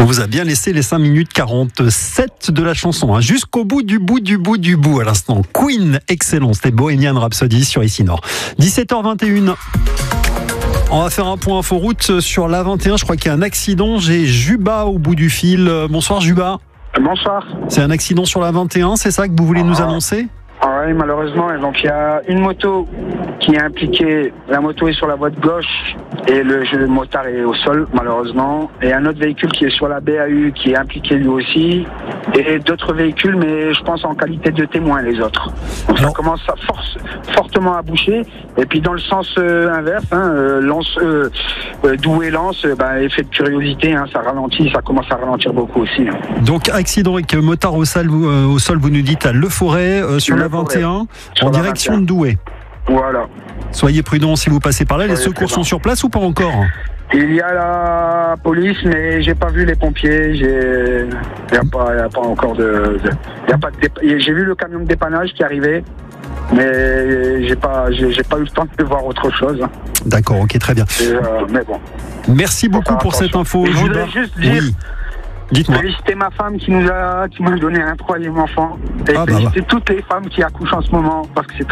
On vous a bien laissé les 5 minutes 47 de la chanson, jusqu'au bout à l'instant. Queen, excellent, c'était Bohemian Rhapsody sur ici Nord. 17h21. On va faire un point inforoute sur l'A21. Je crois qu'il y a un accident. J'ai Juba au bout du fil. Bonsoir Juba. Bonsoir. C'est un accident sur l'A21, c'est ça que vous voulez nous annoncer ? Oui, malheureusement. Et donc il y a une moto qui est impliquée. La moto est sur la voie de gauche et le motard est au sol, malheureusement. Et un autre véhicule qui est sur la BAU qui est impliqué lui aussi. Et d'autres véhicules, mais je pense en qualité de témoin les autres. Donc ça commence fortement à boucher. Et puis dans le sens inverse, Douai-Lens, effet de curiosité, ça ralentit, ça commence à ralentir beaucoup aussi. Donc accident avec motard au sol, vous nous dites à Le Forêt, sur la 21, en direction de Douai. Voilà. Soyez prudents si vous passez par là. Les secours sont sur place ou pas encore ? Il y a la police, mais j'ai pas vu les pompiers. Il y a pas encore j'ai vu le camion de dépannage qui arrivait, mais j'ai pas eu le temps de voir autre chose. D'accord, ok, très bien. Mais bon. Merci beaucoup pour cette info. Je voudrais juste dire. Oui. Dites-moi. Féliciter ma femme qui m'a donné un 3e enfant. Et féliciter toutes les femmes qui accouchent en ce moment, parce que c'est